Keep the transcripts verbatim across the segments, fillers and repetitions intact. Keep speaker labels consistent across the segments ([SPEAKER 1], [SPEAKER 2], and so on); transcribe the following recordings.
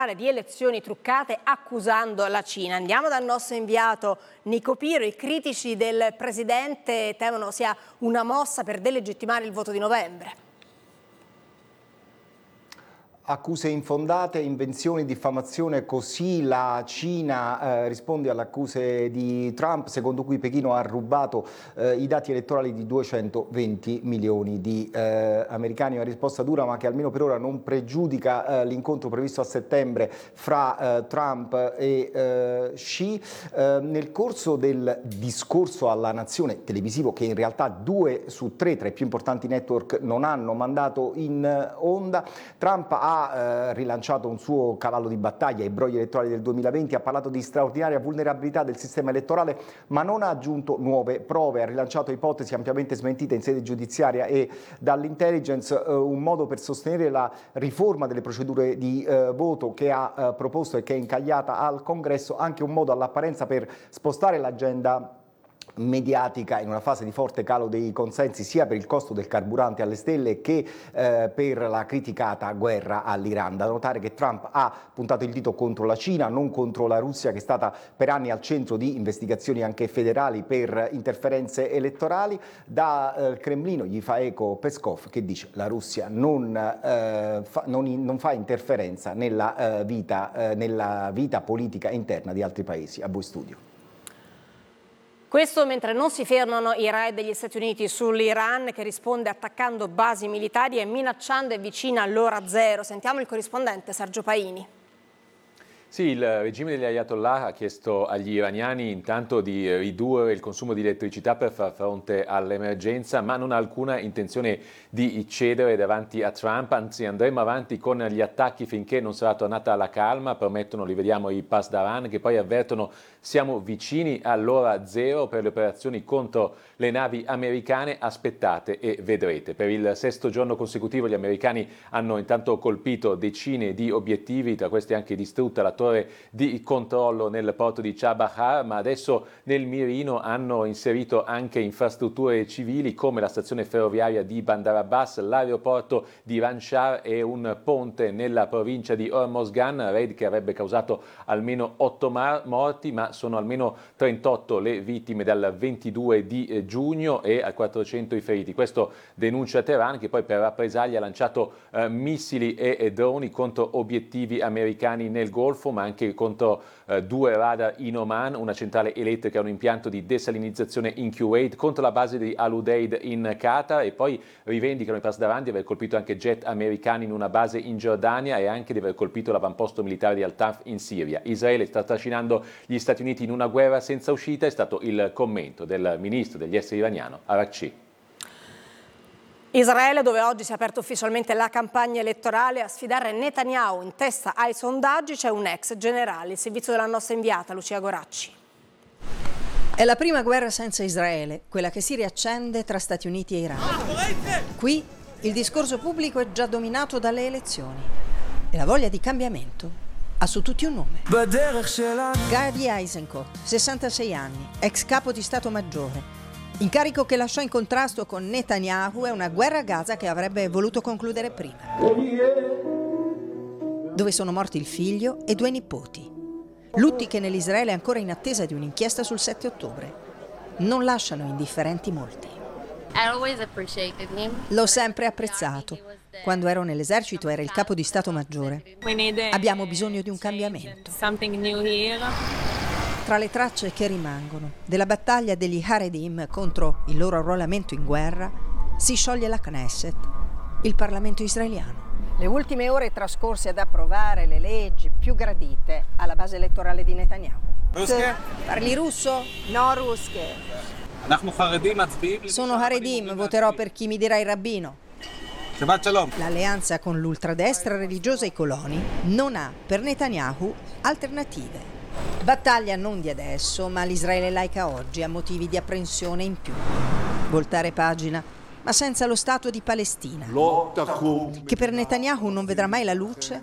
[SPEAKER 1] di elezioni truccate accusando la Cina. Andiamo dal nostro inviato Nico Piro. I critici del presidente temono sia una mossa per delegittimare il voto di novembre.
[SPEAKER 2] Accuse infondate, invenzioni, diffamazione, così la Cina eh, risponde alle accuse di Trump, secondo cui Pechino ha rubato eh, i dati elettorali di duecentoventi milioni di eh, americani. Una risposta dura, ma che almeno per ora non pregiudica eh, l'incontro previsto a settembre fra eh, Trump e eh, Xi. Eh, nel corso del discorso alla nazione televisivo, che in realtà due su tre tra i più importanti network non hanno mandato in onda, Trump ha Ha eh, rilanciato un suo cavallo di battaglia, i brogli elettorali del duemilaventi, ha parlato di straordinaria vulnerabilità del sistema elettorale, ma non ha aggiunto nuove prove, ha rilanciato ipotesi ampiamente smentite in sede giudiziaria e dall'intelligence, eh, un modo per sostenere la riforma delle procedure di eh, voto che ha eh, proposto e che è incagliata al Congresso, anche un modo all'apparenza per spostare l'agenda mediatica in una fase di forte calo dei consensi sia per il costo del carburante alle stelle che eh, per la criticata guerra all'Iran. Da notare che Trump ha puntato il dito contro la Cina, non contro la Russia, che è stata per anni al centro di investigazioni anche federali per interferenze elettorali. Da eh, Cremlino gli fa eco Peskov, che dice che la Russia non, eh, fa, non, non fa interferenza nella, eh, vita, eh, nella vita politica interna di altri paesi. A voi studio.
[SPEAKER 1] Questo mentre non si fermano i raid degli Stati Uniti sull'Iran, che risponde attaccando basi militari e minacciando e vicina all'ora zero. Sentiamo il corrispondente Sergio Paini.
[SPEAKER 3] Sì, il regime degli Ayatollah ha chiesto agli iraniani intanto di ridurre il consumo di elettricità per far fronte all'emergenza, ma non ha alcuna intenzione di cedere davanti a Trump, anzi andremo avanti con gli attacchi finché non sarà tornata la calma, promettono, li vediamo, i Pasdaran, che poi avvertono siamo vicini all'ora zero per le operazioni contro le navi americane, aspettate e vedrete. Per il sesto giorno consecutivo gli americani hanno intanto colpito decine di obiettivi, tra questi anche distrutta la torre di controllo nel porto di Chabahar, ma adesso nel mirino hanno inserito anche infrastrutture civili come la stazione ferroviaria di Bandar Abbas, l'aeroporto di Ranshar e un ponte nella provincia di Hormozgan, raid che avrebbe causato almeno otto morti, ma sono almeno trentotto le vittime dal ventidue di giugno e a quattrocento i feriti. Questo denuncia Teheran, che poi per rappresaglia ha lanciato eh, missili e, e droni contro obiettivi americani nel Golfo, ma anche contro eh, due radar in Oman, una centrale elettrica e un impianto di desalinizzazione in Kuwait, contro la base di Al Udeid in Qatar, e poi rivendicano i Pasdaran di aver colpito anche jet americani in una base in Giordania e anche di aver colpito l'avamposto militare di Al-Tanf in Siria. Israele sta trascinando gli Stati Uniti in una guerra senza uscita, è stato il commento del ministro degli esteri iraniano Araghchi.
[SPEAKER 1] Israele, dove oggi si è aperta ufficialmente la campagna elettorale, a sfidare Netanyahu in testa ai sondaggi c'è un ex generale, il servizio della nostra inviata Lucia Goracci.
[SPEAKER 4] È la prima guerra senza Israele, quella che si riaccende tra Stati Uniti e Iran. Qui il discorso pubblico è già dominato dalle elezioni e la voglia di cambiamento ha su tutti un nome. Gadi Eisenkot, sessantasei anni, ex capo di Stato Maggiore. Incarico che lasciò in contrasto con Netanyahu e una guerra a Gaza che avrebbe voluto concludere prima. Dove sono morti il figlio e due nipoti. Lutti che nell'Israele è ancora in attesa di un'inchiesta sul sette ottobre. Non lasciano indifferenti molti. L'ho sempre apprezzato. Quando ero nell'esercito era il capo di Stato Maggiore. Abbiamo bisogno di un cambiamento. Tra le tracce che rimangono della battaglia degli Haredim contro il loro arruolamento in guerra, si scioglie la Knesset, il Parlamento israeliano.
[SPEAKER 5] Le ultime ore trascorse ad approvare le leggi più gradite alla base elettorale di Netanyahu.
[SPEAKER 4] Russe? Parli russo?
[SPEAKER 5] No, russe.
[SPEAKER 4] Sono Haredim, voterò per chi mi dirà il rabbino. L'alleanza con l'ultradestra religiosa e i coloni non ha per Netanyahu alternative. Battaglia non di adesso, ma l'Israele laica oggi ha motivi di apprensione in più. Voltare pagina, ma senza lo Stato di Palestina, che per Netanyahu non vedrà mai la luce,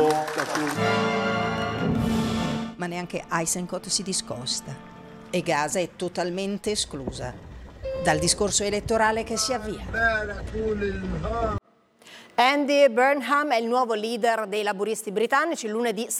[SPEAKER 4] ma neanche Eisenkot si discosta. E Gaza è totalmente esclusa dal discorso elettorale che si avvia.
[SPEAKER 1] Andy Burnham è il nuovo leader dei laburisti britannici. Lunedì